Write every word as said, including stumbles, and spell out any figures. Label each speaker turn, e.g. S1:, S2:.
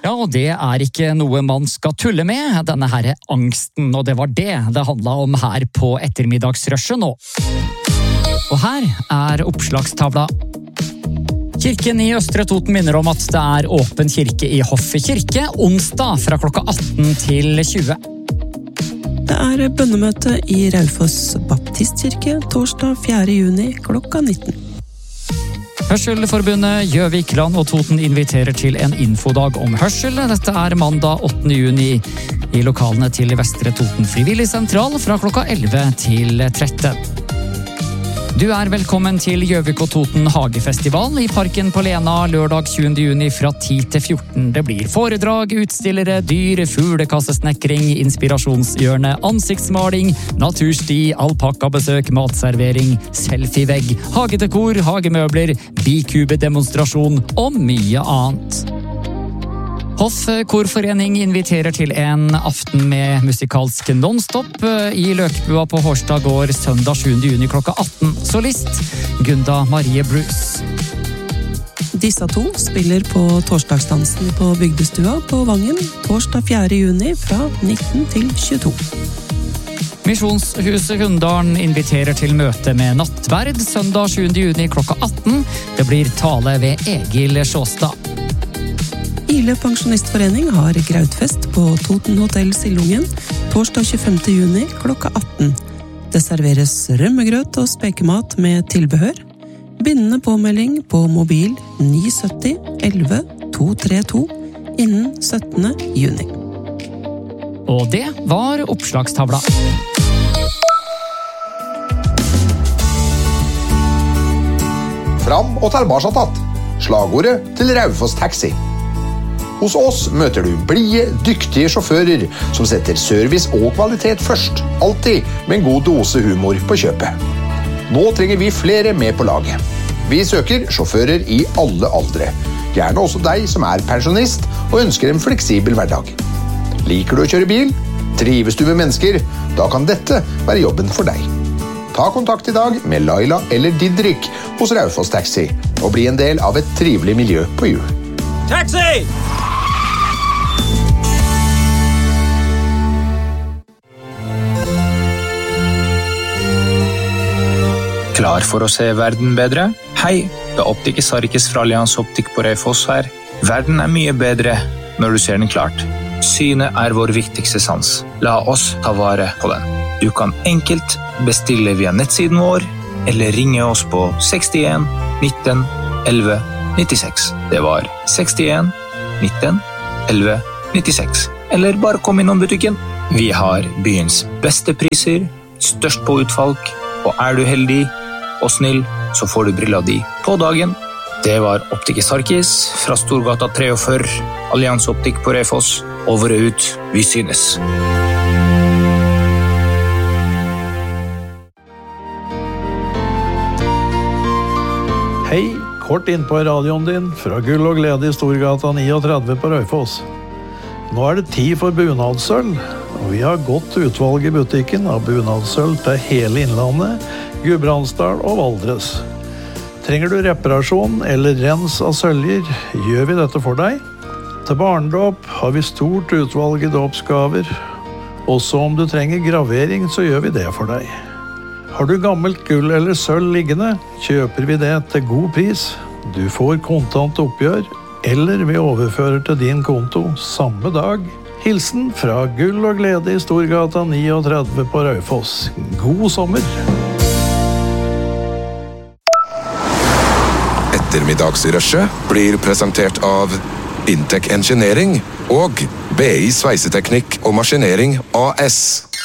S1: Ja, og det er ikke noe man skal tulle med, denne her angsten, og det var det det handlet om her på ettermiddagsrushet nå. Og her er oppslagstavla. Kirken i Østre Toten minner om at det er åpen kirke i Hoffet kirke, onsdag fra klokka atten til tjue.
S2: Det er bønnemøte i Raufoss Baptistkirke, torsdag fjerde juni klokka nitten.
S1: Hørselforbundet Gjøvikland og Toten inviterer til en infodag om hørsel. Dette er mandag åttende juni i lokalene til Vestre Toten Frivillig Sentral fra klokka elleve til tretten. Du er velkommen til Gjøvik og Toten Hagefestival i Parken på Lena lørdag tjuende juni fra ti til fjorten. Det blir foredrag, utstillere, dyr, fuglekassesnekring, inspirasjonshjørne, ansiktsmaling, natursti, alpakkabesøk, matservering, selfievegg, hagedekor, hagemøbler, bikube-demonstrasjon og mye annet. Hoff Korforening inviterer til en aften med musikalsk non-stop i Løkbua på Hårstad gård søndag sjuende juni klokka atten. Solist Gunda Marie Bruce.
S2: Disse to spiller på torsdagsdansen på Bygdestua på Vangen torsdag fjerde juni fra nitten til tjueto.
S1: Misjonshuset Hunndalen inviterer til møte med nattverd søndag sjuende juni klokka atten. Det blir tale ved Egil Sjåstad.
S2: Ile Pensjonistforening har grautfest på Toten Hotel Sildungen torsdag tjuefemte juni klokka atten. Det serveres rømmegrøt og spekemat med tilbehør. Bindende påmelding på mobil ni sytti elleve to tre to innen syttende juni.
S1: Og det var oppslagstavla.
S3: Fram og tilbake tatt. Slagordet til Raufoss Taxi. Hos oss møter du blide, dyktige sjåfører som setter service og kvalitet først, alltid med en god dose humor på kjøpet. Nå trenger vi flere med på laget. Vi søker sjåfører i alle aldre, gjerne også deg som er pensjonist og ønsker en fleksibel hverdag. Liker du å kjøre bil? Trives du med mennesker? Da kan dette være jobben for deg. Ta kontakt i dag med Laila eller Didrik hos Raufoss Taxi og bli en del av et trivelig miljø på hjul.
S4: Taxi! Klar for å se verden bedre? Hei, det er Optiker Sarkis fra Allianz Optik på Raufoss her. Verden er mye bedre når du ser den klart. Synet er vår viktigste sans. La oss ta vare på den. Du kan enkelt bestille via nettsiden vår, eller ringe oss på sekstien nitten elleve nittiseks. Det var sekstien nitten elleve nittiseks. Eller bare kom innom butikken. Vi har byens beste priser, størst på utvalg, og er du heldig og snill, så får du brilla di på dagen. Det var Optiker Sarkis fra Storgata treogfyrre, Allianz Optik på Raufoss. Over og ut, vi synes.
S5: Hei, kort inn på radioen din fra Gull og Glede i Storgata treogtredve på Raufoss. Nå er det tid for bunadsøl, og vi har godt utvalg i butikken av bunadsøl til hele Innlandet, Gudbrandsdal og Valdres. Trenger du reparasjon eller rens av søljer, gjør vi dette for deg. Til barndåp har vi stort utvalg i dåpsgaver. Også om du trenger gravering, så gjør vi det for deg. Har du gammelt gull eller sølv liggende, kjøper vi det til god pris. Du får kontant oppgjør, eller vi overfører til din konto samme dag. Hilsen fra Gull og Glede i Storgata treogtredve på Raufoss. God sommer!
S6: Ettermiddagsrushet blir presentert av Intec Engineering og B I Sveiseteknikk og Maskinering A S.